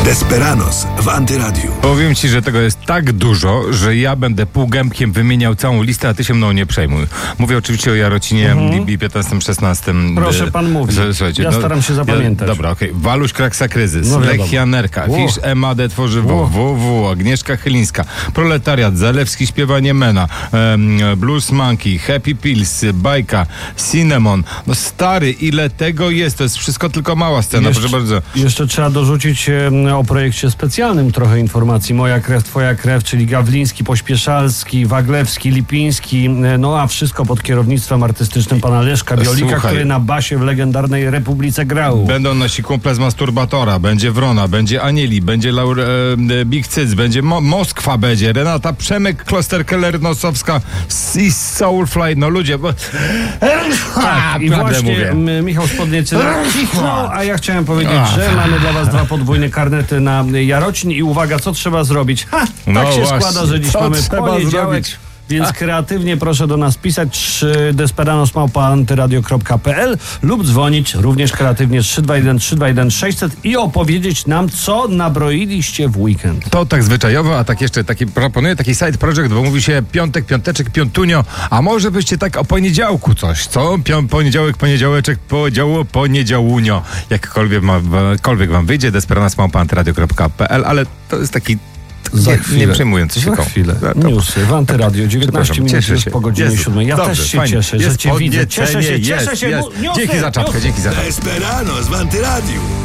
Desperados w Antyradiu. Powiem ci, że tego jest tak dużo, że ja będę półgębkiem wymieniał całą listę, a ty się mną nie przejmuj. Mówię oczywiście o Jarocinie i 15-16. Proszę pan mówić. Słuchajcie, ja staram się zapamiętać. Dobra, okej. Waluś Kraksa Kryzys, No Lechia Nerka, Fisz Emadę Tworzywo, WW, Agnieszka Chylińska, Proletariat, Zalewski Śpiewanie Mena, Blues Monkey, Happy Pills, Bajka, Cinnamon. No stary, ile tego jest? To jest wszystko tylko mała scena, proszę bardzo. Jeszcze trzeba dorzucić o projekcie specjalnym trochę informacji. Moja krew, twoja krew, czyli Gawliński, Pośpieszalski, Waglewski, Lipiński, no a wszystko pod kierownictwem artystycznym pana Leszka Biolika, Słuchaj, który na basie w legendarnej Republice grał. Będą nasi kumple z Masturbatora, będzie Wrona, będzie Anieli, będzie Big Cyc, będzie Moskwa, będzie Renata Przemek, Kloster-Keller-Nosowska i Soulfly, no ludzie, bo... Tak, i właśnie Michał Spodniecy kichnął, a ja chciałem powiedzieć, że mamy dla was 2 podwójne karnety na Jarocin i uwaga, co trzeba zrobić? Tak się składa, że dziś mamy poniedziałek. Więc kreatywnie proszę do nas pisać desperados@antyradio.pl lub dzwonić również kreatywnie 321 321 600 i opowiedzieć nam, co nabroiliście w weekend. To tak zwyczajowo, a tak jeszcze proponuję taki side project, bo mówi się piątek, piąteczek, piątunio, a może byście tak o poniedziałku coś, co? Poniedziałeczek, poniedziałunio. Jakkolwiek wam wyjdzie, desperados@antyradio.pl, ale to jest taki nie przejmujący się. Za chwilę. Newsy w Antyradio, 19 minut już po godzinie 7. Ja też się cieszę, że cię widzę. Cieszę się. Dzięki za czapkę, dzięki za czapkę. Desperados w Antyradiu.